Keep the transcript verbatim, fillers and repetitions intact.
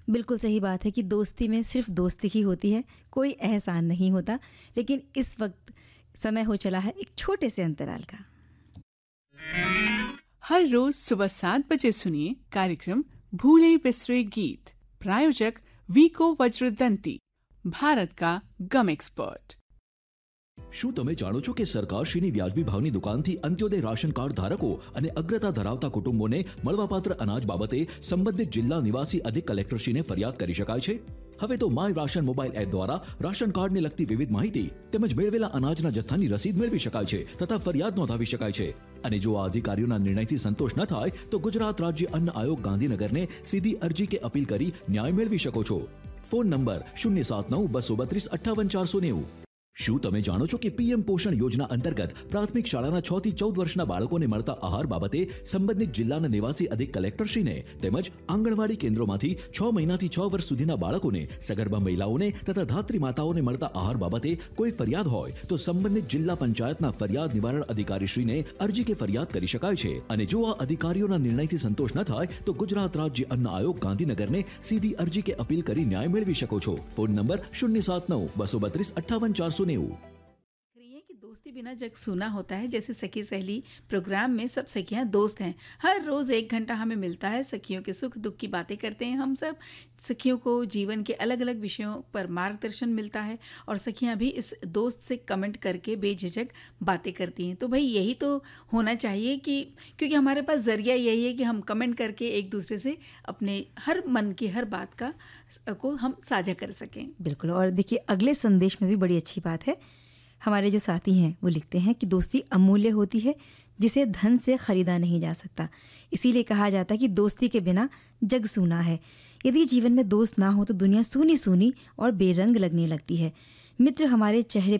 बिल्कुल सही बात है कि दोस्ती में सिर्फ दोस्ती ही होती है, कोई एहसान नहीं होता। लेकिन इस वक्त समय हो चला है एक छोटे से अंतराल का। हर रोज सुबह सात बजे सुनिए कार्यक्रम भूले बिसरे गीत। प्रायोजक वीको वज्रदंती, भारत का गम एक्सपर्ट। શું તમે જાણો છો કે સરકારશ્રીની વ્યાજબી ભાવની દુકાનથી અંત્યોદય રાશન કાર્ડ ધારકો અને અગ્રતા ધરાવતા કુટુંબોને મળવાપાત્ર અનાજ બાબતે સંબંધિત જિલ્લા નિવાસી અધિક કલેક્ટરશ્રીને ફરિયાદ કરી શકાય છે? હવે તો માય રાશન મોબાઈલ એપ દ્વારા રાશન કાર્ડને લગતી વિવિધ માહિતી તેમજ મેળવેલા અનાજના જથ્થાની રસીદ મેળવી શકાય છે તથા ફરિયાદ નોંધાવી શકાય છે। અને જો આ અધિકારીઓના નિર્ણયથી સંતોષ ન થાય તો ગુજરાત રાજ્ય અન્ન આયોગ ગાંધીનગરને સીધી અરજી કે અપીલ કરી ન્યાય મેળવી શકો છો। ફોન નંબર શૂન્ય સાત નવ બસો બત્રીસ અઠ્ઠાવન ચારસો નેવું। શું તમે જાણો છો કે પીએમ પોષણ યોજના અંતર્ગત પ્રાથમિક શાળાના છ થી ચૌદ વર્ષના બાળકોને મળતા આહાર બાબતે સંબંધિત જિલ્લાના નિવાસી અધિક કલેક્ટરશ્રીને તેમજ આંગણવાડી કેન્દ્રોમાંથી છ મહિનાથી છ વર્ષ સુધીના બાળકોને, સગર્ભા મહિલાઓને તથા ધાત્રી માતાઓને મળતા આહાર બાબતે કોઈ ફરિયાદ હોય તો સંબંધિત જિલ્લા પંચાયતના ફરિયાદ નિવારણ અધિકારીશ્રીને અરજી કે ફરિયાદ કરી શકાય છે। અને જો આ અધિકારીઓના નિર્ણયથી સંતોષ ન થાય તો ગુજરાત રાજ્ય અન્ન આયોગ ગાંધીનગરને સીધી અરજી કે અપીલ કરી ન્યાય મેળવી શકો છો। ફોન નંબર शून्य सात नौ बसो बत्रीस अट्ठावन चार सौ नेવું। कि दोस्ती बिना जग सूना होता है। जैसे सखी सहेली प्रोग्राम में सब सखियां दोस्त हैं। हर रोज़ एक घंटा हमें मिलता है, सखियों के सुख दुख की बातें करते हैं हम सब। सखियों को जीवन के अलग अलग विषयों पर मार्गदर्शन मिलता है और सखियां भी इस दोस्त से कमेंट करके बेझिझक बातें करती हैं। तो भाई यही तो होना चाहिए कि क्योंकि हमारे पास ज़रिया यही है कि हम कमेंट करके एक दूसरे से अपने हर मन की हर बात का को हम साझा कर सकें। बिल्कुल। और देखिए अगले संदेश में भी बड़ी अच्छी बात है। हमारे जो साथी हैं वो लिखते हैं कि दोस्ती अमूल्य होती है जिसे धन से खरीदा नहीं जा सकता। इसीलिए कहा जाता है कि दोस्ती के बिना जग सूना है। यदि जीवन में दोस्त ना हो तो दुनिया सूनी सूनी और बेरंग लगने लगती है। मित्र हमारे चेहरे